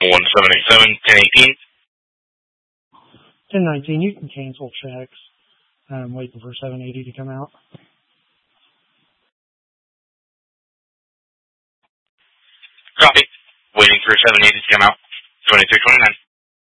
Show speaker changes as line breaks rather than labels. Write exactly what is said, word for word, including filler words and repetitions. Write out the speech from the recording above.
one seven eight seven, ten eighteen.
ten nineteen, you can cancel checks. I'm waiting for seven eighty to come out.
Copy. Waiting for seven eighty to come out. twenty-three twenty-nine.